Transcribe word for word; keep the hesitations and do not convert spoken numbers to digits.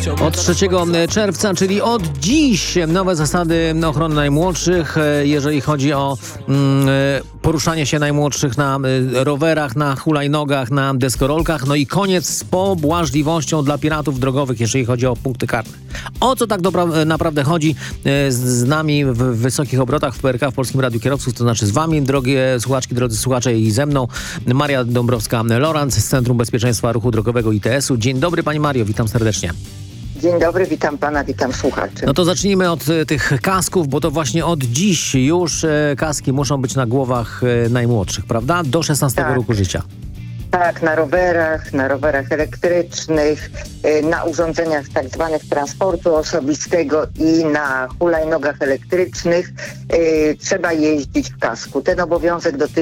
Od trzeciego czerwca, czyli od dziś, nowe zasady ochrony najmłodszych, jeżeli chodzi o mm, poruszanie się najmłodszych na rowerach, na hulajnogach, na deskorolkach. No i koniec z pobłażliwością dla piratów drogowych, jeżeli chodzi o punkty karne. O co tak dobra, naprawdę chodzi? Z, z nami w wysokich obrotach w P R K, w Polskim Radiu Kierowców, to znaczy z wami, drogie słuchaczki, drodzy słuchacze, i ze mną Maria Dąbrowska-Lorenc z Centrum Bezpieczeństwa Ruchu Drogowego I T S-u. Dzień dobry, pani Mario, witam serdecznie. Dzień dobry, witam pana, witam słuchaczy. No to zacznijmy od e, tych kasków, bo to właśnie od dziś już e, kaski muszą być na głowach e, najmłodszych, prawda? Do szesnastego Tak. roku życia. Tak, na rowerach, na rowerach elektrycznych, y, na urządzeniach tak zwanych transportu osobistego i na hulajnogach elektrycznych y, trzeba jeździć w kasku. Ten obowiązek dotyczy